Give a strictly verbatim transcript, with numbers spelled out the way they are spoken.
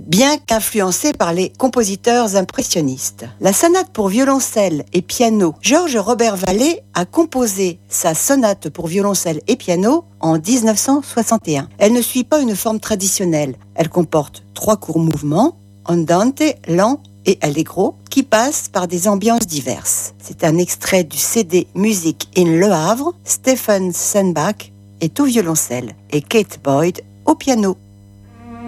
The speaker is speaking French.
bien qu'influencée par les compositeurs impressionnistes. La sonate pour violoncelle et piano, Georges Robert Vallée a composé sa sonate pour violoncelle et piano en dix-neuf cent soixante et un. Elle ne suit pas une forme traditionnelle. Elle comporte trois courts mouvements, andante, lent et allegro, qui passent par des ambiances diverses. C'est un extrait du C D Musique in Le Havre. Stephen Sandbach est au violoncelle et Kate Boyd au piano.